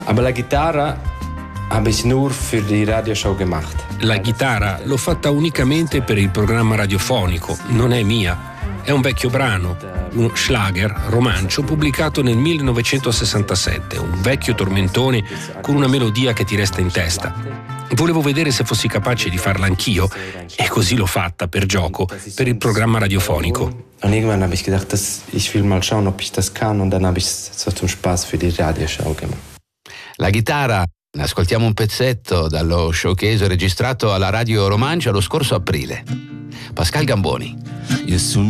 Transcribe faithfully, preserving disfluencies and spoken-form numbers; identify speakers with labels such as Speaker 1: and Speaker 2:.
Speaker 1: Aber la chitarra habe ich nur für die Radioshow gemacht.
Speaker 2: La chitarra l'ho fatta unicamente per il programma radiofonico, non è mia. È un vecchio brano, uno schlager romancio pubblicato nel millenovecentosessantasette, un vecchio tormentone con una melodia che ti resta in testa. Volevo vedere se fossi capace di farla anch'io e così l'ho fatta per gioco, per il programma radiofonico.
Speaker 1: Und irgendwann habe ich gedacht, dass ich will mal schauen, ob ich das kann, und dann habe ich es so zum Spaß für die Radioshow gemacht.
Speaker 3: La chitarra, ascoltiamo un pezzetto dallo showcase registrato alla Radio Romancia lo scorso aprile. Pascal Gamboni.
Speaker 4: Io sul